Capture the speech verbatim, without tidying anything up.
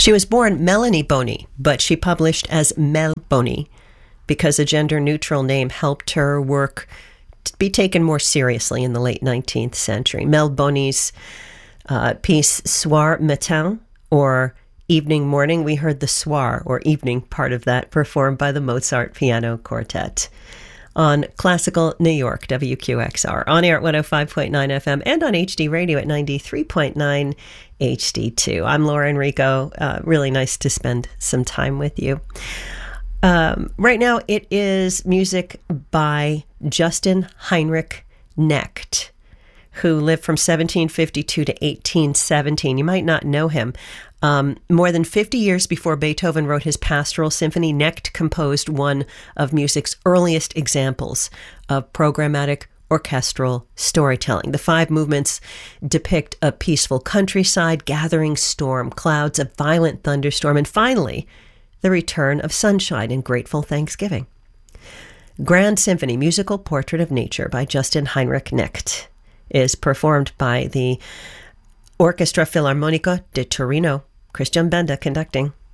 She was born Melanie Boni, but she published as Mel Boni because a gender-neutral name helped her work to be taken more seriously in the late nineteenth century. Mel Boni's uh, piece Soir Matin, or Evening Morning, we heard the soir, or evening part of that, performed by the Mozart Piano Quartet on Classical New York, W Q X R, on air at one oh five point nine F M and on H D Radio at ninety-three point nine H D two. I'm Laura Enrico. Uh, really nice to spend some time with you. Um, right now, it is music by Justin Heinrich Knecht, who lived from seventeen fifty-two to eighteen seventeen. You might not know him. Um, more than fifty years before Beethoven wrote his Pastoral Symphony, Knecht composed one of music's earliest examples of programmatic orchestral storytelling. The five movements depict a peaceful countryside, gathering storm clouds, a violent thunderstorm, and finally, the return of sunshine and grateful Thanksgiving. Grand Symphony, Musical Portrait of Nature by Justin Heinrich Knecht is performed by the Orchestra Filarmonica de Torino. Christian Benda conducting.